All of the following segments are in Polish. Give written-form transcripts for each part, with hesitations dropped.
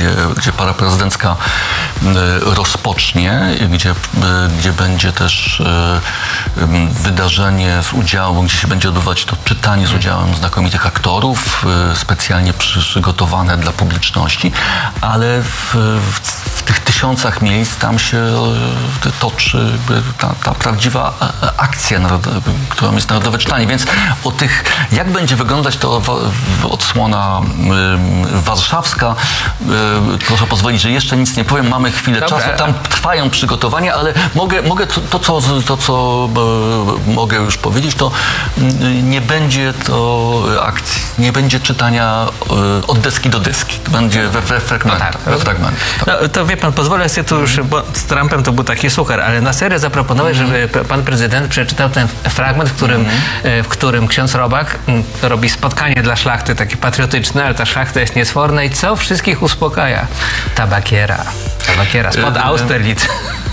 gdzie para prezydencka rozpocznie, gdzie będzie też wydarzenie z udziałem, gdzie się będzie odbywać to czytanie z udziałem znakomitych aktorów, specjalnie przygotowane dla publiczności, ale w tych tysiącach miejsc tam się toczy ta prawdziwa akcja, którą jest Narodowe Czytanie. Więc o tych, jak będzie wyglądać to odsłona warszawska, proszę pozwolić, że jeszcze nic nie powiem, mamy chwilę czasu, tam trwają przygotowania, ale mogę to, co mogę już powiedzieć, to nie będzie to akcji, nie będzie czytania od deski do deski, to będzie we fragmentach. No, to wie pan, pozwolę sobie tu już, bo z Trumpem to był taki suchar, ale na serio zaproponować, żeby pan prezydent przeczytał ten fragment, w którym ksiądz Robak robi spotkanie dla szlachty, takie patriotyczne, ale ta szlachta jest niesforna i co wszystkich uspokaja? Tabakiera spod Austerlitz.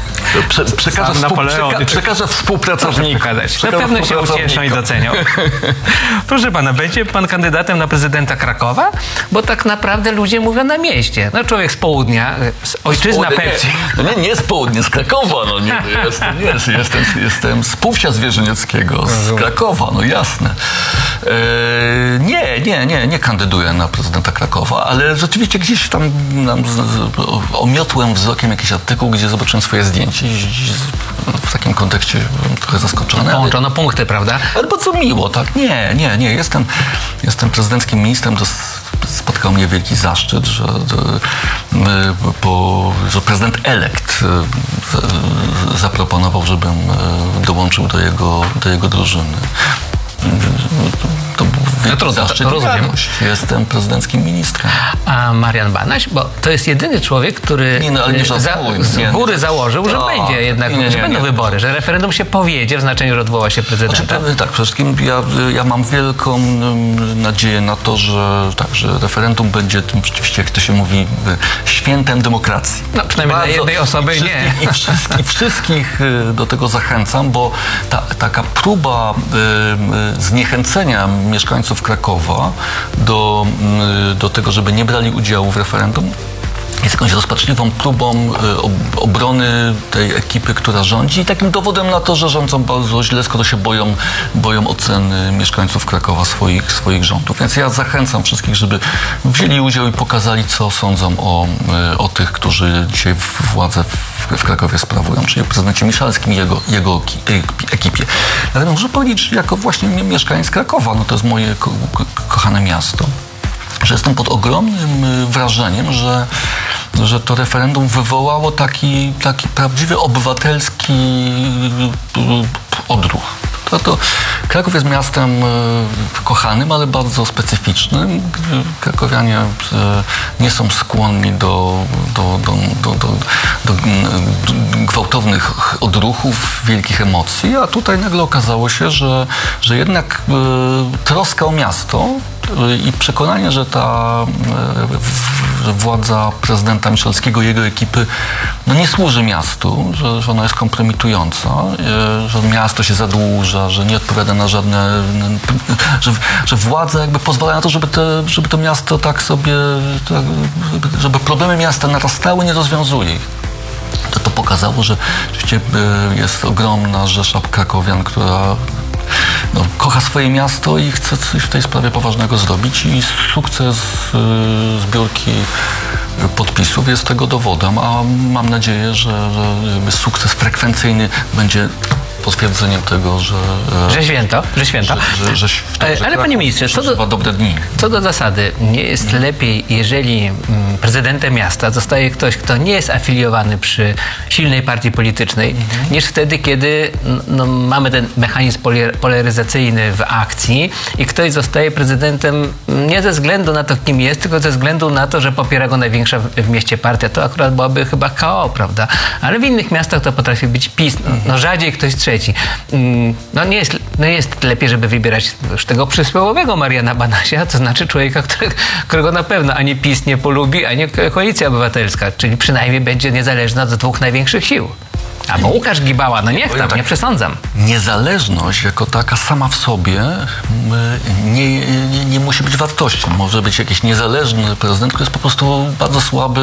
Przekażę współpracownikom. Na pewno się ucieszą i docenią. Proszę pana, będzie pan kandydatem na prezydenta Krakowa? Bo tak naprawdę ludzie mówią na mieście. No człowiek z południa, ojczyzna Pepsi. Nie z południa, z Krakowa. No, jestem z Półwsia Zwierzynieckiego, z Krakowa, no jasne. Nie kandyduję na prezydenta Krakowa, ale rzeczywiście gdzieś tam omiotłem wzrokiem jakiś artykuł, gdzie zobaczyłem swoje zdjęcie. W takim kontekście byłem trochę zaskoczony. Połączono punkty, prawda? Ale bardzo miło, tak? Nie. Jestem prezydenckim ministrem. Spotkał mnie wielki zaszczyt, że prezydent elekt zaproponował, żebym dołączył do jego drużyny. To był wielki zaszczyt. Rozumiem. Jestem prezydenckim ministrem. A Marian Banaś, bo to jest jedyny człowiek, który z góry założył, że będzie jednak, że będą wybory, że referendum się powiedzie w znaczeniu, że odwoła się prezydenta. Tak, przede wszystkim ja mam wielką nadzieję na to, że referendum będzie tym rzeczywiście, jak to się mówi, świętem demokracji. No przynajmniej dla jednej osoby nie. I wszystkich do tego zachęcam, bo taka próba zniechęcenia mieszkańców Krakowa do tego, żeby nie brali udziału w referendum, jest jakąś rozpaczliwą próbą obrony tej ekipy, która rządzi i takim dowodem na to, że rządzą bardzo źle, skoro się boją oceny mieszkańców Krakowa swoich rządów. Więc ja zachęcam wszystkich, żeby wzięli udział i pokazali, co sądzą o tych, którzy dzisiaj władzę w Krakowie sprawują, czyli o prezydencie Miszalskim i jego ekipie. Natomiast muszę powiedzieć, jako właśnie mieszkaniec Krakowa, no to jest moje kochane miasto, że jestem pod ogromnym wrażeniem, że to referendum wywołało taki prawdziwy obywatelski odruch. Kraków jest miastem kochanym, ale bardzo specyficznym. Krakowianie nie są skłonni do gwałtownych odruchów, wielkich emocji, a tutaj nagle okazało się, że jednak troska o miasto i przekonanie, że że władza prezydenta Miszalskiego i jego ekipy nie służy miastu, że ona jest kompromitująca, że miasto się zadłuża, że nie odpowiada na żadne... że władza jakby pozwala na to, żeby to miasto żeby problemy miasta narastały, nie rozwiązuje ich. To pokazało, że rzeczywiście jest ogromna rzesza krakowian, która kocha swoje miasto i chce coś w tej sprawie poważnego zrobić i sukces zbiórki podpisów jest tego dowodem, a mam nadzieję, że sukces frekwencyjny będzie potwierdzeniem tego, że święto. Ale panie ministrze, co do zasady, nie jest lepiej, jeżeli prezydentem miasta zostaje ktoś, kto nie jest afiliowany przy silnej partii politycznej, niż wtedy, kiedy mamy ten mechanizm polaryzacyjny w akcji i ktoś zostaje prezydentem nie ze względu na to, kim jest, tylko ze względu na to, że popiera go największa w mieście partia. To akurat byłaby chyba KO, prawda? Ale w innych miastach to potrafi być PiS. Rzadziej ktoś trzeci. Nie jest lepiej, żeby wybierać już tego przysłowiowego Mariana Banasia, to znaczy człowieka, którego na pewno ani PiS nie polubi, ani Koalicja Obywatelska, czyli przynajmniej będzie niezależna od dwóch największych sił. Albo Łukasz Gibała, niech tam, nie przesądzam. Niezależność jako taka sama w sobie nie musi być wartością. Może być jakiś niezależny prezydent, który jest po prostu bardzo słaby